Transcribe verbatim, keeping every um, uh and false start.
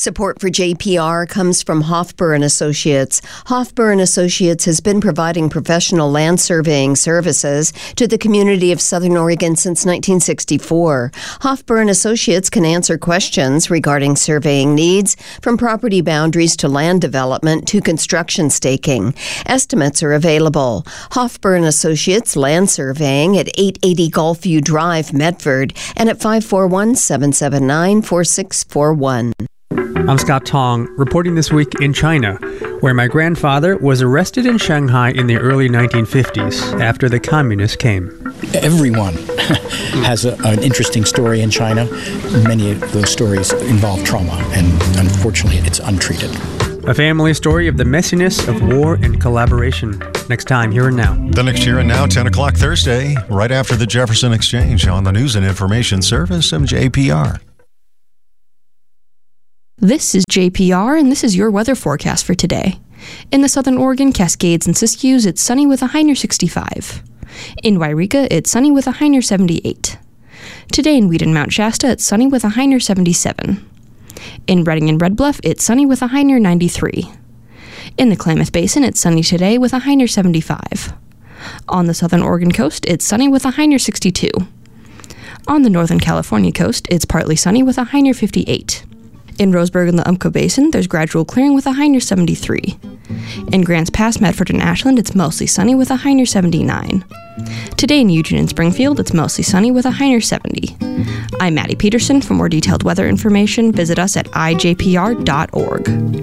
Support for J P R comes from Hofbauer and Associates. Hofbauer and Associates has been providing professional land surveying services to the community of Southern Oregon since nineteen sixty-four. Hofbauer and Associates can answer questions regarding surveying needs, from property boundaries to land development to construction staking. Estimates are available. Hofbauer and Associates Land Surveying at eight eighty Gulfview Drive, Medford, and at five four one, seven seven nine, four six four one. I'm Scott Tong, reporting this week in China, where my grandfather was arrested in Shanghai in the early nineteen fifties after the communists came. Everyone has a, an interesting story in China. Many of those stories involve trauma, and unfortunately, it's untreated. A family story of the messiness of war and collaboration. Next time, Here and Now. The next Here and Now, ten o'clock Thursday, right after the Jefferson Exchange on the News and Information Service of J P R. This is J P R, and this is your weather forecast for today. In the Southern Oregon, Cascades, and Siskiyous, it's sunny with a high near sixty-five. In Wairika, it's sunny with a high near seventy-eight. Today in Wheaton, Mount Shasta, it's sunny with a high near seventy-seven. In Redding and Red Bluff, it's sunny with a high near ninety-three. In the Klamath Basin, it's sunny today with a high near seventy-five. On the Southern Oregon coast, it's sunny with a high near sixty-two. On the Northern California coast, it's partly sunny with a high near fifty-eight. In Roseburg and the Umpqua Basin, there's gradual clearing with a high near seventy-three. In Grants Pass, Medford, and Ashland, it's mostly sunny with a high near seventy-nine. Today in Eugene and Springfield, it's mostly sunny with a high near seventy. I'm Maddie Peterson. For more detailed weather information, visit us at I J P R dot org.